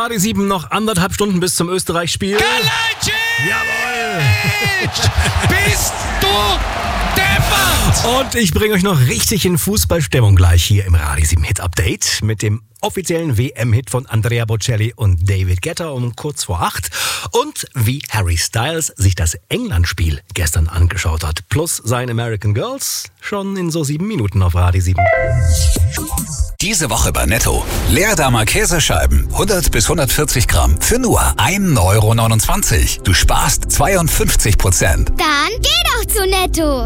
Radio 7 noch 1,5 Stunden bis zum Österreich-Spiel. Kalajdzic! Jawohl! Bist du deppert! Und ich bringe euch noch richtig in Fußballstimmung gleich hier im Radio 7 Hit Update mit dem offiziellen WM-Hit von Andrea Bocelli und David Guetta um kurz vor 8 und wie Harry Styles sich das England-Spiel gestern angeschaut hat, plus sein American Girls schon in so 7 Minuten auf Radio 7. Diese Woche bei Netto. Leerdamer Käsescheiben, 100 bis 140 Gramm für nur 1,29 €. Du sparst 52%. Dann geh doch zu Netto!